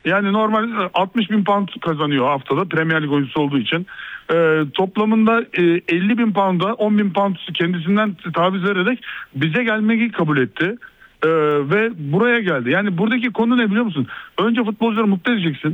Yani normal 60.000 pound kazanıyor haftada Premier Lig oyuncusu olduğu için. Toplamında 50.000 pound'a 10.000 pound kendisinden taviz vererek bize gelmeyi kabul etti. Ve buraya geldi. Yani buradaki konu ne biliyor musun? Önce futbolcuları mutlu edeceksin.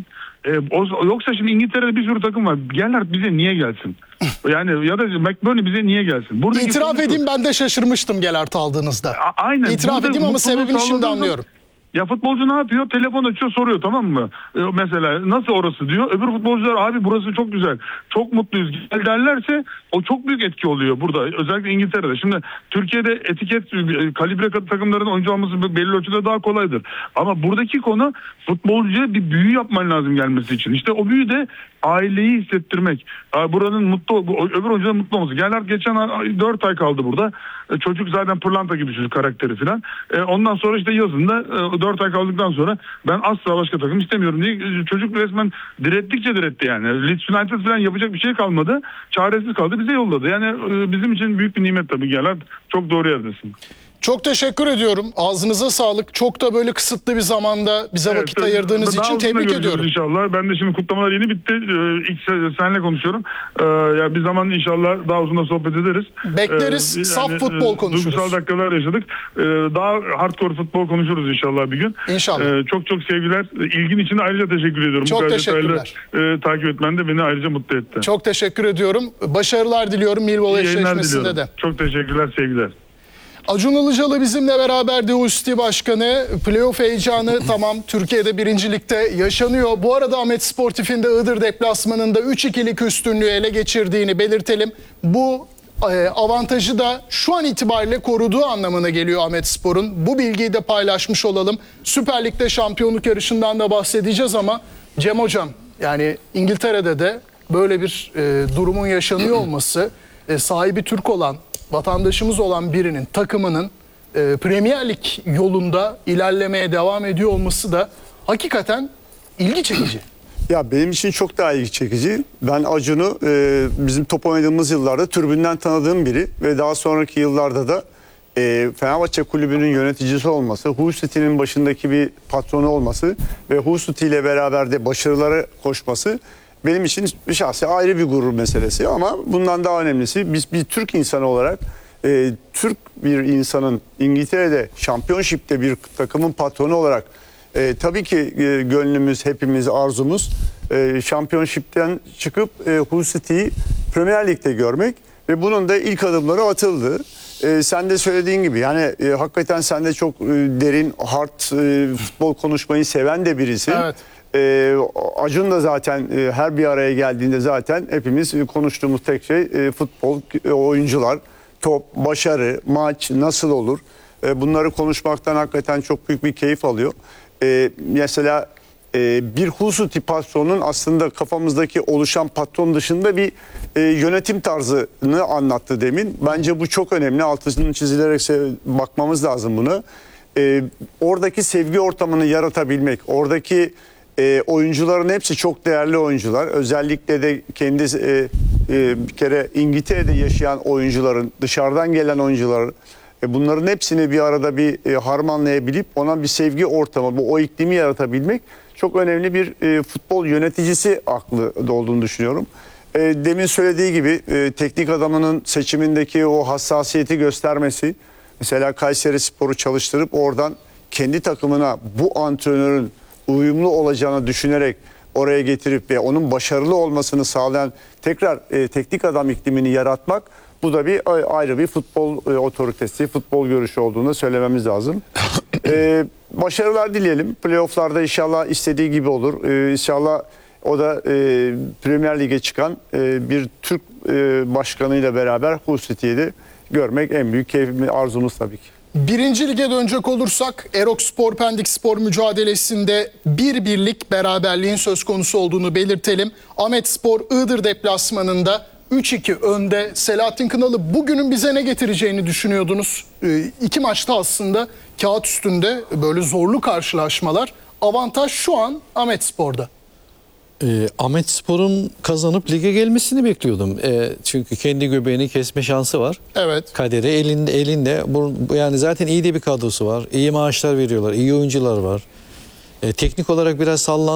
Yoksa şimdi İngiltere'de bir sürü takım var. Geller bize niye gelsin? Yani ya da McBurney bize niye gelsin? Buradaki İtiraf edeyim, ben de şaşırmıştım Gerrard aldığınızda. Aynen. İtiraf edeyim ama sebebini şimdi anlıyorum. Ya futbolcu ne yapıyor? Telefon açıyor, soruyor, tamam mı? Mesela nasıl orası diyor. Öbür futbolcular abi burası çok güzel, çok mutluyuz gel derlerse o çok büyük etki oluyor burada. Özellikle İngiltere'de. Şimdi Türkiye'de etiket kalibre takımların oyuncu alması belli ölçüde daha kolaydır. Ama buradaki konu futbolcuya bir büyü yapman lazım gelmesi için. İşte o büyü de aileyi hissettirmek. Buranın mutlu, öbür oyuncuların mutlu olması. Gerrard geçen 4 ay kaldı burada. Çocuk zaten pırlanta gibi çocuk karakteri falan. Ondan sonra işte yazında 4 ay kaldıktan sonra ben asla başka takım istemiyorum diye çocuk resmen direttikçe diretti yani. Leeds United falan yapacak bir şey kalmadı. Çaresiz kaldı, bize yolladı. Yani bizim için büyük bir nimet tabii Gerrard. Çok doğru yerdesin. Çok teşekkür ediyorum. Ağzınıza sağlık. Çok da böyle kısıtlı bir zamanda bize vakit ayırdığınız için tebrik ediyorum. İnşallah. Ben de şimdi kutlamalar yeni bitti. İlk seninle konuşuyorum. Ya bir zaman inşallah daha uzun da sohbet ederiz. Bekleriz. Yani, saf futbol konuşuruz. Duygusal dakikalar yaşadık. Daha hardcore futbol konuşuruz inşallah bir gün. İnşallah. Çok çok sevgiler. İlgin için ayrıca teşekkür ediyorum. Çok teşekkürler. Takip etmen de beni ayrıca mutlu etti. Çok teşekkür ediyorum. Başarılar diliyorum Millwall eşleşmesinde de. Çok teşekkürler, sevgiler. Acun Ilıcalı bizimle beraber, Doğu City Başkanı. Playoff heyecanı tamam, Türkiye'de birincilikte yaşanıyor. Bu arada Ahmet Sportif'in de Iğdır deplasmanında 3-2'lik üstünlüğü ele geçirdiğini belirtelim. Bu avantajı da şu an itibariyle koruduğu anlamına geliyor Ahmet Spor'un. Bu bilgiyi de paylaşmış olalım. Süper Lig'de şampiyonluk yarışından da bahsedeceğiz ama Cem Hocam, yani İngiltere'de de böyle bir durumun yaşanıyor olması, sahibi Türk olan, vatandaşımız olan birinin, takımının Premier Lig yolunda ilerlemeye devam ediyor olması da hakikaten ilgi çekici. Ya benim için çok daha ilgi çekici. Ben Acun'u bizim top oynadığımız yıllarda tribünden tanıdığım biri ve daha sonraki yıllarda da Fenerbahçe Kulübü'nün yöneticisi olması, Hull City'nin başındaki bir patronu olması ve Hull City ile beraber de başarılara koşması benim için şahsi ayrı bir gurur meselesi. Ama bundan daha önemlisi, biz bir Türk insanı olarak Türk bir insanın İngiltere'de Championship'te bir takımın patronu olarak tabii ki gönlümüz, hepimiz, arzumuz Championship'ten çıkıp Hull City'yi Premier Lig'de görmek ve bunun da ilk adımları atıldı. Sen de söylediğin gibi yani hakikaten sen de çok derin, hard futbol konuşmayı seven de birisi. Evet. Acun da zaten her bir araya geldiğinde zaten hepimiz konuştuğumuz tek şey futbol, oyuncular, top, başarı, maç nasıl olur? Bunları konuşmaktan hakikaten çok büyük bir keyif alıyor. Mesela bir Hull City patronun aslında kafamızdaki oluşan patron dışında bir yönetim tarzını anlattı demin. Bence bu çok önemli. Altını çizilerek bakmamız lazım buna. Oradaki sevgi ortamını yaratabilmek, oradaki oyuncuların hepsi çok değerli oyuncular. Özellikle de kendi bir kere İngiltere'de yaşayan oyuncuların, dışarıdan gelen oyuncuların bunların hepsini bir arada bir harmanlayabilip ona bir sevgi ortamı, o iklimi yaratabilmek çok önemli bir futbol yöneticisi aklı olduğunu düşünüyorum. Demin söylediği gibi teknik adamının seçimindeki o hassasiyeti göstermesi, mesela Kayserispor'u çalıştırıp oradan kendi takımına bu antrenörün uyumlu olacağını düşünerek oraya getirip ve onun başarılı olmasını sağlayan tekrar teknik adam iklimini yaratmak, bu da bir ayrı bir futbol otoritesi, futbol görüşü olduğunu söylememiz lazım. Başarılar dileyelim. Playoff'larda inşallah istediği gibi olur. İnşallah o da Premier Lig'e çıkan bir Türk başkanıyla beraber Hull City'yi de görmek en büyük keyfimiz, arzumuz tabii ki. Birinci lige dönecek olursak Erokspor Pendikspor mücadelesinde 1-1'lik beraberliğin söz konusu olduğunu belirtelim. Ahmetspor Iğdır deplasmanında 3-2 önde. Selahattin Kınalı, bugünün bize ne getireceğini düşünüyordunuz? İki maçta aslında kağıt üstünde böyle zorlu karşılaşmalar. Avantaj şu an Ahmetspor'da. Ahmetspor'un kazanıp lige gelmesini bekliyordum. Çünkü kendi göbeğini kesme şansı var. Evet. Kaderi elinde. Yani zaten iyi de bir kadrosu var. İyi maaşlar veriyorlar. İyi oyuncular var. Teknik olarak biraz sallandı.